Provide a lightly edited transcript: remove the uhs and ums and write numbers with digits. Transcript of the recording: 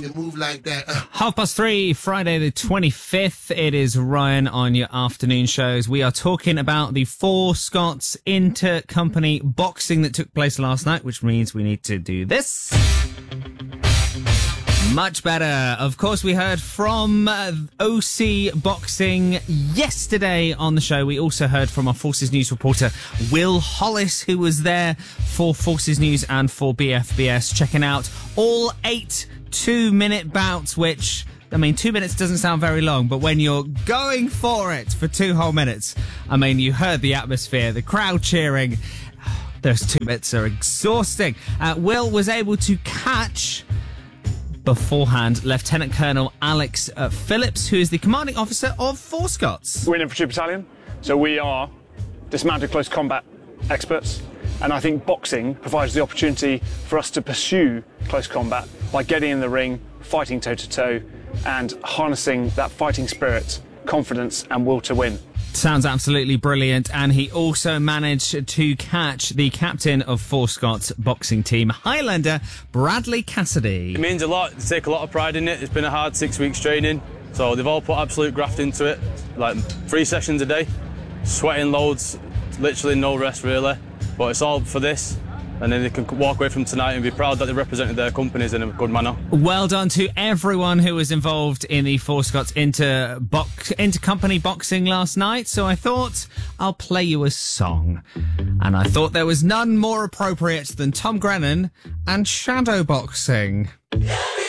you move like that. 3:30, Friday the 25th. It is Ryan on your afternoon shows. We are talking about the Four Scots Inter-Company boxing that took place last night, which means we need to do this. Much better. Of course, we heard from OC Boxing yesterday on the show. We also heard from our Forces News reporter, Will Hollis, who was there for Forces News and for BFBS, checking out all 8 2-minute bouts, which, I mean, 2 minutes doesn't sound very long, but when you're going for it for 2 whole minutes, I mean, you heard the atmosphere, the crowd cheering. Those 2 minutes are exhausting. Will was able to catch, beforehand, Lieutenant Colonel Alex Phillips, who is the commanding officer of Four Scots. We're an infantry battalion, so we are dismounted close combat experts, and I think boxing provides the opportunity for us to pursue close combat by getting in the ring, fighting toe-to-toe, and harnessing that fighting spirit, confidence and will to win. Sounds absolutely brilliant, and he also managed to catch the captain of Four Scots boxing team, Highlander Bradley Cassidy. It means a lot. They take a lot of pride in it. It's been a hard 6 weeks training, so they've all put absolute graft into it, like 3 sessions a day, sweating loads, literally no rest really, but it's all for this. And then they can walk away from tonight and be proud that they represented their companies in a good manner. Well done to everyone who was involved in the Four Scots inter-company boxing last night. So I thought I'll play you a song. And I thought there was none more appropriate than Tom Grennan and shadow boxing.